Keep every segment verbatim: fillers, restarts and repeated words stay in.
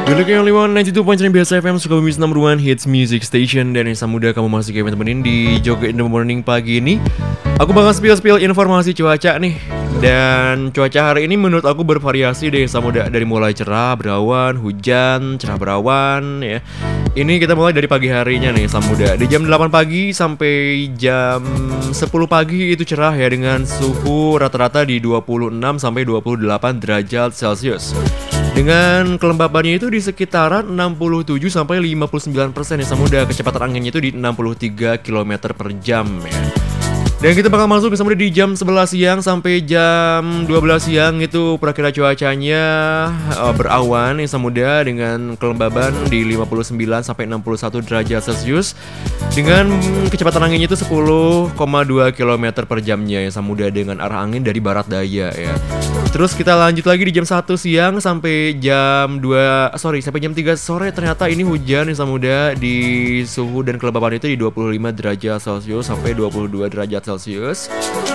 You're looking only one ninety two point nine Biasa F M, Sukabumi's number one hits music station. Dan yang muda kamu masih kayak temenin di Joget in the Morning pagi ini. Aku bakal spill-spill informasi cuaca nih. Dan cuaca hari ini menurut aku bervariasi deh Samuda. Dari mulai cerah, berawan, hujan, cerah berawan ya. Ini kita mulai dari pagi harinya nih Samuda. Di jam delapan pagi sampai jam sepuluh pagi itu cerah ya, dengan suhu rata-rata di dua puluh enam sampai dua puluh delapan derajat Celcius. Dengan kelembabannya itu di sekitaran enam puluh tujuh sampai lima puluh sembilan persen ya Samuda. Kecepatan anginnya itu di enam puluh tiga kilometer per jam ya. Dan kita bakal masuk ke Samuda di jam sebelas siang sampai jam dua belas siang itu perakiraan cuacanya uh, berawan ya Samuda, dengan kelembaban di lima puluh sembilan sampai enam puluh satu derajat Celcius. Dengan kecepatan anginnya itu sepuluh koma dua kilometer per jamnya ya Samuda, dengan arah angin dari barat daya ya. Terus kita lanjut lagi di jam satu siang sampai jam dua sorry sampai jam tiga sore, ternyata ini hujan ya Samuda, di suhu dan kelembaban itu di dua puluh lima derajat Celcius sampai dua puluh dua derajat Celcius.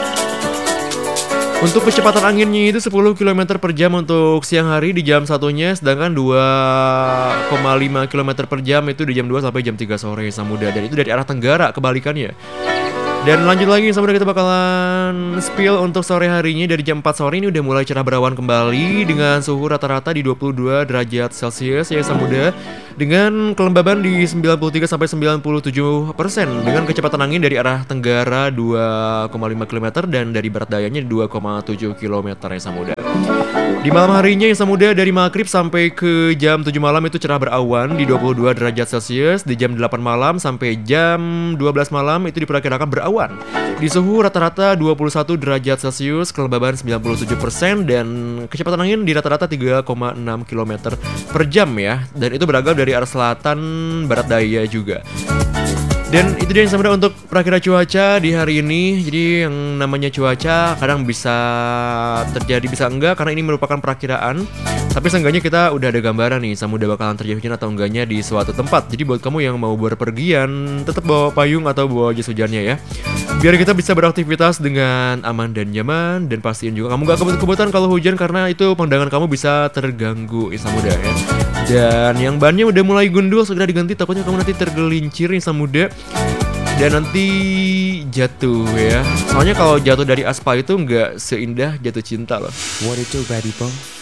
Untuk kecepatan anginnya itu sepuluh kilometer per jam untuk siang hari di jam satunya, sedangkan dua koma lima kilometer per jam itu di jam dua sampai jam tiga sore Samuda, dan itu dari arah tenggara kebalikannya. Dan lanjut lagi Samuda, kita bakalan spill untuk sore harinya. Dari jam empat sore ini udah mulai cerah berawan kembali, dengan suhu rata-rata di dua puluh dua derajat Celcius ya Samuda, dengan kelembaban di sembilan puluh tiga sampai sembilan puluh tujuh persen, dengan kecepatan angin dari arah tenggara dua koma lima kilometer dan dari barat dayanya dua koma tujuh kilometer ya Samuda. Di malam harinya ya Samuda, dari maghrib sampai ke jam tujuh malam itu cerah berawan di dua puluh dua derajat Celcius. Di jam delapan malam sampai jam dua belas malam itu diperkirakan berawan di suhu rata-rata dua puluh satu derajat Celcius, kelembaban sembilan puluh tujuh persen, dan kecepatan angin di rata-rata tiga koma enam kilometer per jam ya. Dan itu beragam dari arah selatan barat daya juga. Dan itu dia yang Samuda untuk perakiraan cuaca di hari ini. Jadi yang namanya cuaca kadang bisa terjadi bisa enggak, karena ini merupakan perakiraan. Tapi seenggaknya kita udah ada gambaran nih Samuda bakalan terjadi hujan atau enggaknya di suatu tempat. Jadi buat kamu yang mau berpergian, tetap bawa payung atau bawa jas hujannya ya, biar kita bisa beraktivitas dengan aman dan nyaman. Dan pastiin juga kamu gak kebut-kebutan kalau hujan, karena itu pandangan kamu bisa terganggu ya Samuda ya. Dan yang bannya udah mulai gundul, segera diganti, takutnya kamu nanti tergelincir nih Samuda, dan nanti jatuh ya. Soalnya kalau jatuh dari aspal itu nggak seindah jatuh cinta loh. What it do, baby boy?